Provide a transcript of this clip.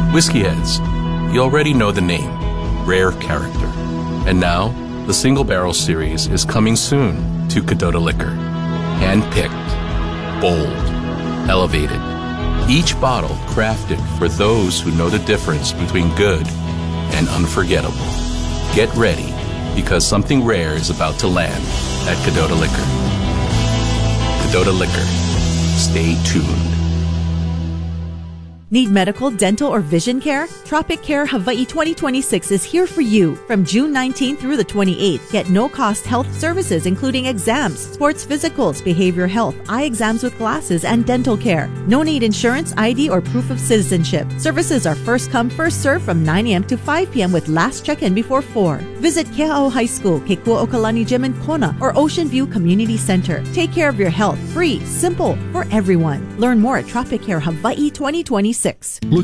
Whiskey heads, you already know the name, Rare Character. And now, the Single Barrel Series is coming soon to Cadota Liquor. Hand-picked, bold, elevated. Each bottle crafted for those who know the difference between good and unforgettable. Get ready, because something rare is about to land at Cadota Liquor. Cadota Liquor. Stay tuned. Need medical, dental, or vision care? Tropic Care Hawaii 2026 is here for you. From June 19th through the 28th, get no-cost health services including exams, sports physicals, behavior health, eye exams with glasses, and dental care. No need insurance, ID, or proof of citizenship. Services are first come, first served from 9 a.m. to 5 p.m. with last check-in before 4. Visit Kea'au High School, Kekuaokalani Gym in Kona, or Ocean View Community Center. Take care of your health, free, simple, for everyone. Learn more at Tropic Care Hawaii 2026.